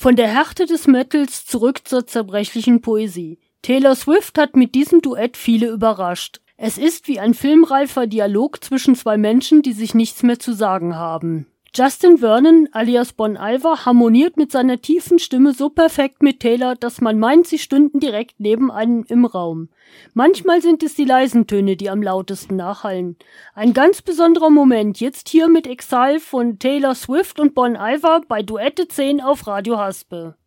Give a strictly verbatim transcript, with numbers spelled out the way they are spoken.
Von der Härte des Metals zurück zur zerbrechlichen Poesie. Taylor Swift hat mit diesem Duett viele überrascht. Es ist wie ein filmreifer Dialog zwischen zwei Menschen, die sich nichts mehr zu sagen haben. Justin Vernon alias Bon Iver harmoniert mit seiner tiefen Stimme so perfekt mit Taylor, dass man meint, sie stünden direkt neben einem im Raum. Manchmal sind es die leisen Töne, die am lautesten nachhallen. Ein ganz besonderer Moment, jetzt hier mit Exile von Taylor Swift und Bon Iver bei Duette zehn auf Radio Haspe.